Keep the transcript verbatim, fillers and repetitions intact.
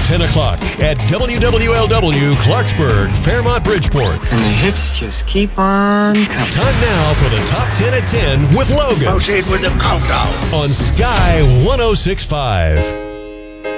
ten o'clock at W W L W Clarksburg, Fairmont, Bridgeport. And the hits just keep on coming. Time now for the Top ten at ten with Logan. Proceed with the countdown. On Sky one oh six point five.